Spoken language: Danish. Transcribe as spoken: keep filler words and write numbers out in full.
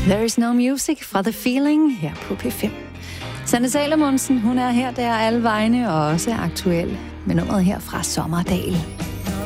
There is no music fra The Feeling her på P fem. Sanne Salomonsen, hun er her der alle vegne og også aktuel med nummeret her fra Sommerdal.